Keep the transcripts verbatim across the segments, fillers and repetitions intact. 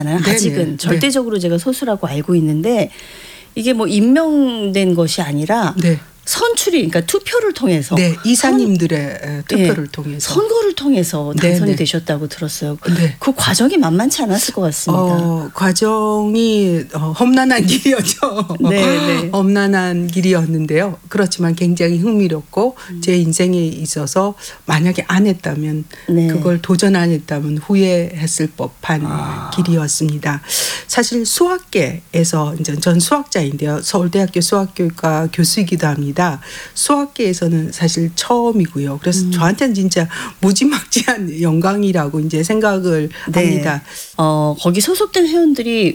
아직은 네네. 절대적으로 제가 소수라고 알고 있는데 이게 뭐 임명된 것이 아니라 네. 선출이 그러니까 투표를 통해서 네, 이사님들의 선, 투표를 네, 통해서 선거를 통해서 당선이 네네. 되셨다고 들었어요. 네. 그 과정이 만만치 않았을 것 같습니다. 어, 과정이 어, 험난한 길이었죠. 네, 네. 험난한 길이었는데요. 그렇지만 굉장히 흥미롭고 음. 제 인생에 있어서 만약에 안 했다면 네. 그걸 도전 안 했다면 후회했을 법한 아. 길이었습니다. 사실 수학계에서 이제 전 수학자인데요. 서울대학교 수학교육과 교수이기도 합니다. 수학계에서는 사실 처음이고요. 그래서 음. 저한테는 진짜 무지막지한 영광이라고 이제 생각을 네. 합니다. 어, 거기 소속된 회원들이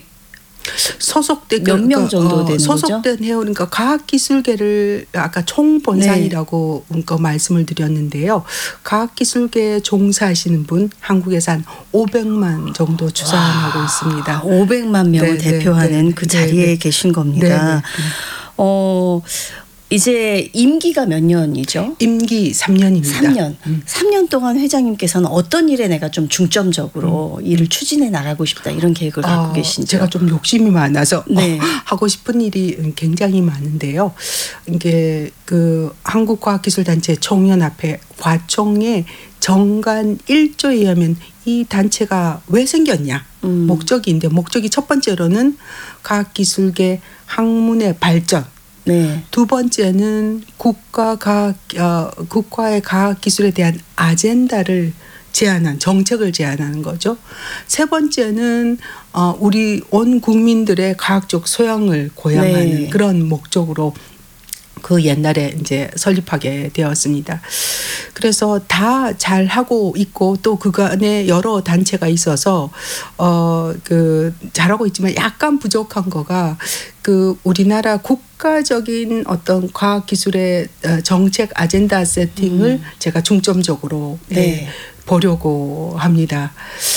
소속된 몇 명 정도 되는 어, 소속된 거죠? 회원 그러니까 과학기술계를 아까 총본산이라고 네. 말씀을 드렸는데요. 과학기술계에 종사하시는 분 한국에서 한 오백만 정도 추산하고 있습니다. 오백만 명을 네, 대표하는 네, 그 자리에 네, 네. 계신 겁니다. 네, 네. 어. 이제 임기가 몇 년이죠? 임기 삼 년입니다. 삼 년. 음. 삼 년 동안 회장님께서는 어떤 일에 내가 좀 중점적으로 음. 일을 추진해 나가고 싶다 이런 계획을 어, 갖고 계신지요? 제가 좀 욕심이 많아서 네. 하고 싶은 일이 굉장히 많은데요. 이게 그 한국과학기술단체 총연합회 과총의 정관 일 조에 의하면 이 단체가 왜 생겼냐? 음. 목적인데 목적이 첫 번째로는 과학기술계 학문의 발전. 네. 두 번째는 국가 과학, 어, 국가의 과학 기술에 대한 아젠다를 제안한 정책을 제안하는 거죠. 세 번째는 어, 우리 온 국민들의 과학적 소양을 고양하는 네. 그런 목적으로 그 옛날에 이제 설립하게 되었습니다. 그래서 다 잘하고 있고 또 그간에 여러 단체가 있어서 어, 그 잘하고 있지만 약간 부족한 거가 그 우리나라 국가적인 어떤 과학기술의 정책 아젠다 세팅을 음. 제가 중점적으로 네. 네. 보려고 합니다.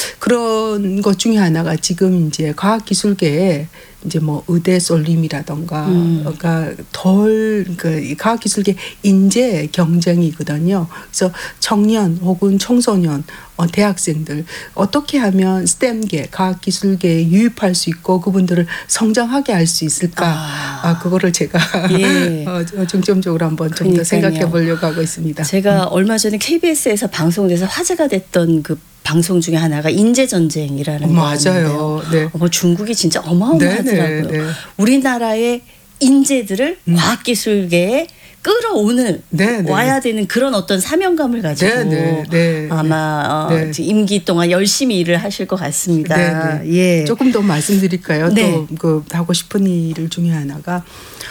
그런 것 중에 하나가 지금 이제 과학기술계에 이제 뭐 의대 쏠림이라던가 음. 그러니까 덜 그 과학기술계 인재 경쟁이거든요. 그래서 청년 혹은 청소년 어, 대학생들 어떻게 하면 스템계 과학기술계에 유입할 수 있고 그분들을 성장하게 할 수 있을까? 아, 아 그거를 제가 예. 어, 중점적으로 한번 좀 더 생각해 보려고 하고 있습니다. 제가 음. 얼마 전에 케이비에스에서 방송돼서 화제가 됐던 그 방송 중에 하나가 인재전쟁이라는 맞아요. 네. 어, 중국이 진짜 어마어마하더라고요. 네, 네, 네. 우리나라의 인재들을 음. 과학기술계에 끌어오는 네, 네. 와야 되는 그런 어떤 사명감을 가지고 네, 네, 네. 아마 네. 어, 임기 동안 열심히 일을 하실 것 같습니다. 네, 네. 예. 조금 더 말씀드릴까요? 네. 또 그 하고 싶은 일 중에 하나가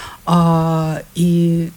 어, 이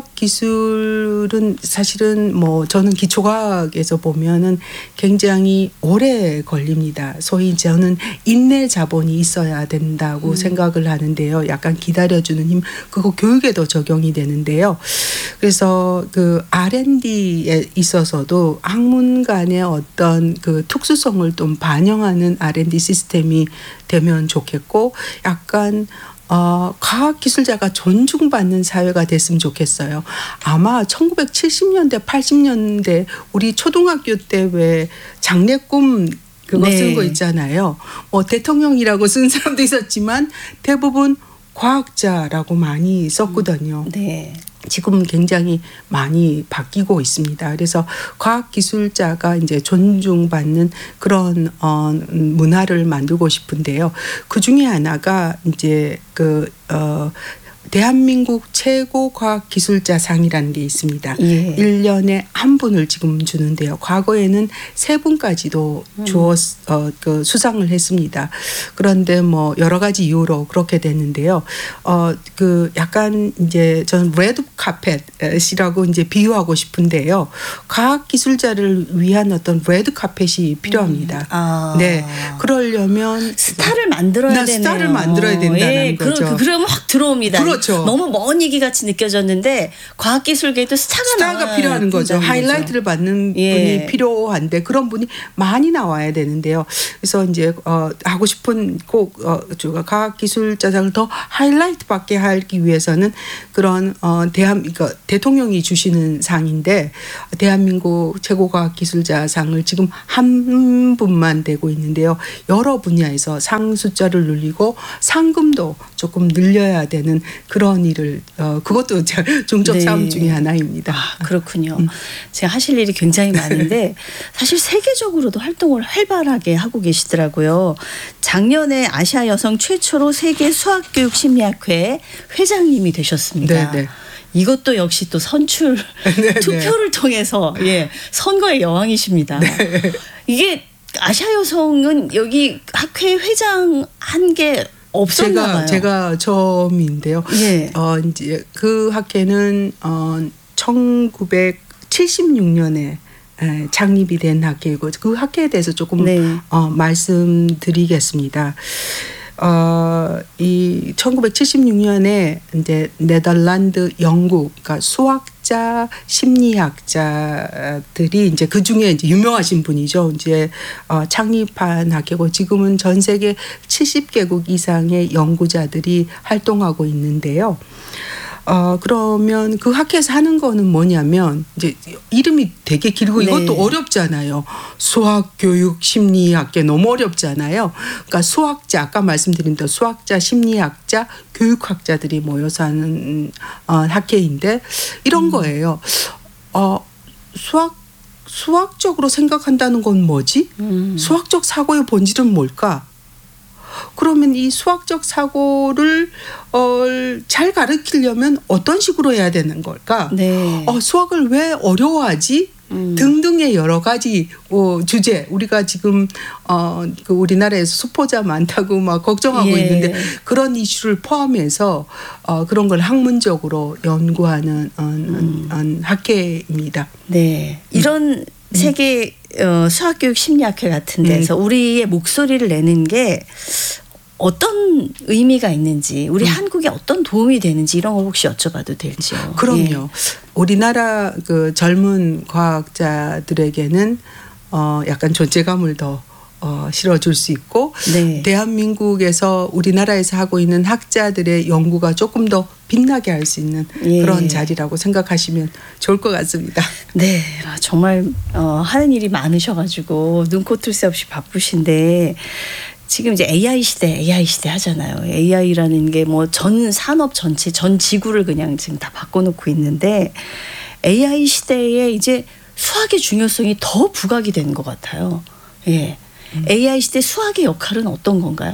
과학기술은 사실은 뭐 저는 기초과학에서 보면은 굉장히 오래 걸립니다. 소위 저는 인내 자본이 있어야 된다고 음. 생각을 하는데요. 약간 기다려주는 힘, 그거 교육에도 적용이 되는데요. 그래서 그 알 앤 디에 있어서도 학문 간의 어떤 그 특수성을 좀 반영하는 알 앤 디 시스템이 되면 좋겠고 약간 어, 과학기술자가 존중받는 사회가 됐으면 좋겠어요. 아마 천구백칠십 년대, 팔십 년대 우리 초등학교 때 왜 장래꿈 그거 네. 쓴 거 있잖아요. 뭐 대통령이라고 쓴 사람도 있었지만 대부분 과학자라고 많이 썼거든요. 네. 지금 굉장히 많이 바뀌고 있습니다. 그래서 과학기술자가 이제 존중받는 그런 어, 문화를 만들고 싶은데요. 그 중에 하나가 이제 그 어, 대한민국 최고 과학기술자상이라는 게 있습니다. 예. 일 년에 한 분을 지금 주는데요. 과거에는 세 분까지도 음. 주어 어, 그 수상을 했습니다. 그런데 뭐 여러 가지 이유로 그렇게 됐는데요. 어, 그 약간 이제 저는 레드 카펫이라고 이제 비유하고 싶은데요. 과학기술자를 위한 어떤 레드 카펫이 필요합니다. 음. 아. 네, 그러려면 스타를 만들어야 되네요. 스타를 만들어야 된다는 예. 거죠. 그, 그러면 확 들어옵니다. 그렇죠. 너무 먼 얘기 같이 느껴졌는데 과학기술계도 스타가, 스타가 필요한 거죠. 하이라이트를 거죠. 받는 예. 분이 필요한데 그런 분이 많이 나와야 되는데요. 그래서 이제 어, 하고 싶은 꼭 어, 과학기술자상을 더 하이라이트 받게 하기 위해서는 그런 어, 대한 그러니까 대통령이 주시는 상인데 대한민국 최고과학기술자상을 지금 한 분만 되고 있는데요. 여러 분야에서 상 숫자를 늘리고 상금도 조금 늘려야 되는 그런 일을 어, 그것도 중적 네. 사업 중에 하나입니다. 아, 그렇군요. 음. 제가 하실 일이 굉장히 많은데 사실 세계적으로도 활동을 활발하게 하고 계시더라고요. 작년에 아시아 여성 최초로 세계 수학교육심리학회 회장님이 되셨습니다. 네네. 이것도 역시 또 선출 투표를 통해서 예, 선거의 여왕이십니다. 네. 이게 아시아 여성은 여기 학회 회장 한 게 없었나 제가 봐요. 제가 처음인데요. 예. 어 이제 그 학회는 어 천구백칠십육 년에 창립이 된 학회이고 그 학회에 대해서 조금 네. 어, 말씀드리겠습니다. 어, 이 천구백칠십육 년에 이제 네덜란드, 영국, 그러니까 수학자, 심리학자들이 이제 그 중에 이제 유명하신 분이죠. 이제 어, 창립한 학회고 지금은 전 세계 칠십 개국 이상의 연구자들이 활동하고 있는데요. 어, 그러면 그 학회에서 하는 거는 뭐냐면 이제 이름이 되게 길고 이것도 네. 어렵잖아요. 수학교육심리학계 너무 어렵잖아요. 그러니까 수학자 아까 말씀드린 대로 수학자, 심리학자, 교육학자들이 모여서 하는 어, 학회인데 이런 음. 거예요. 어, 수학 수학적으로 생각한다는 건 뭐지? 음. 수학적 사고의 본질은 뭘까? 그러면 이 수학적 사고를 어, 잘 가르치려면 어떤 식으로 해야 되는 걸까? 네. 어, 수학을 왜 어려워하지? 음. 등등의 여러 가지 어, 주제 우리가 지금 어, 그 우리나라에서 수포자 많다고 막 걱정하고 예. 있는데 그런 이슈를 포함해서 어, 그런 걸 학문적으로 연구하는 어, 음. 어, 학회입니다. 네, 이런 음. 세계 어, 수학교육 심리학회 같은 데서 음. 우리의 목소리를 내는 게 어떤 의미가 있는지 우리 음. 한국에 어떤 도움이 되는지 이런 거 혹시 여쭤봐도 될지요? 그럼요. 예. 우리나라 그 젊은 과학자들에게는 어, 약간 존재감을 더 어, 실어줄 수 있고 네. 대한민국에서 우리나라에서 하고 있는 학자들의 연구가 조금 더 빛나게 할 수 있는 예. 그런 자리라고 생각하시면 좋을 것 같습니다. 네, 정말 어, 하는 일이 많으셔가지고 눈코 뜰 새 없이 바쁘신데 지금 이제 에이아이 시대, 에이아이 시대 하잖아요. 에이아이라는 게 뭐 전 산업 전체, 전 지구를 그냥 지금 다 바꿔놓고 있는데 에이아이 시대에 이제 수학의 중요성이 더 부각이 되는 것 같아요. 예. 음. 에이아이 시대 수학의 역할은 어떤 건가요?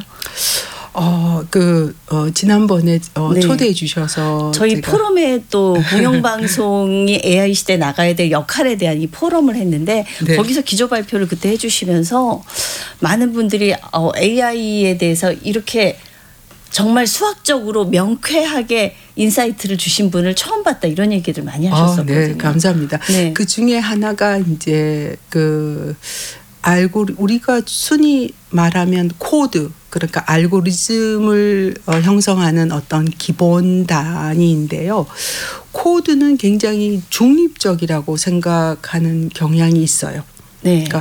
어, 그, 어, 지난번에 어, 네. 초대해 주셔서. 저희 제가. 포럼에 또 공영방송이 에이아이 시대에 나가야 될 역할에 대한 이 포럼을 했는데 네. 거기서 기조 발표를 그때 해 주시면서 많은 분들이 어, 에이아이에 대해서 이렇게 정말 수학적으로 명쾌하게 인사이트를 주신 분을 처음 봤다 이런 얘기들 많이 하셨었거든요. 아, 네, 감사합니다. 네. 그 중에 하나가 이제 그 알고 우리가 순위 말하면 코드 그러니까 알고리즘을 어, 형성하는 어떤 기본 단위인데요. 코드는 굉장히 중립적이라고 생각하는 경향이 있어요. 네. 그러니까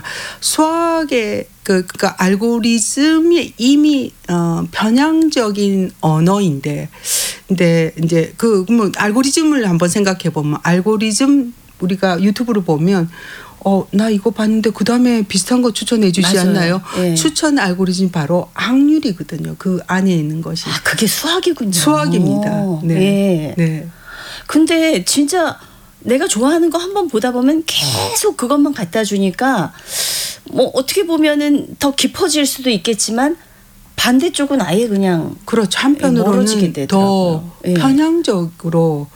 수학의 그 그러니까 알고리즘이 이미 어, 편향적인 언어인데, 근데 이제 그 뭐 알고리즘을 한번 생각해 보면 알고리즘 우리가 유튜브로 보면. 어, 나 이거 봤는데 그 다음에 비슷한 거 추천해 주시지 맞아요. 않나요? 네. 추천 알고리즘 바로 확률이거든요. 그 안에 있는 것이. 아, 그게 수학이군요. 수학입니다. 네. 네. 네. 근데 진짜 내가 좋아하는 거 한번 보다 보면 계속 그것만 갖다 주니까 뭐 어떻게 보면은 더 깊어질 수도 있겠지만 반대쪽은 아예 그냥 그렇죠. 한편으로는 더 네. 편향적으로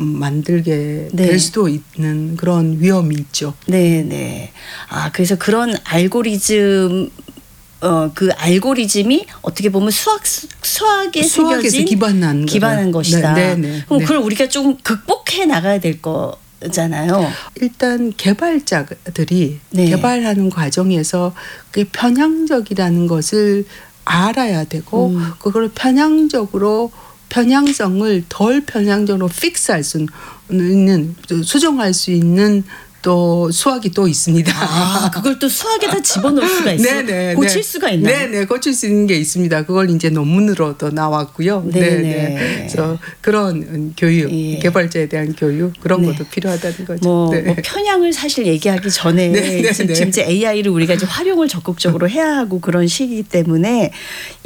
만들게 네. 될 수도 있는 그런 위험이 있죠. 네, 네. 아, 그래서 그런 알고리즘 어, 그 알고리즘이 어떻게 보면 수학 수학에 새겨진 기반한 기반한 것이다. 네, 네, 네. 그럼 그걸 우리가 좀 극복해 나가야 될 거잖아요. 일단 개발자들이 네. 개발하는 과정에서 그게 편향적이라는 것을 알아야 되고 음. 그걸 편향적으로 편향성을 덜 편향적으로 픽스할 수 있는, 수정할 수 있는 또 수학이 또 있습니다. 아, 그걸 또 수학에다 집어넣을 수가 있어요. 네네, 고칠 네. 수가 있나요? 네네, 고칠 수 있는 게 있습니다. 그걸 이제 논문으로도 나왔고요. 네네. 네네. 그래서 그런 교육, 예. 개발자에 대한 교육 그런 네. 것도 필요하다는 거죠. 뭐, 네. 뭐 편향을 사실 얘기하기 전에 네, 네, 지금 네. 이제 에이아이를 우리가 이제 활용을 적극적으로 해야 하고 그런 시기이기 때문에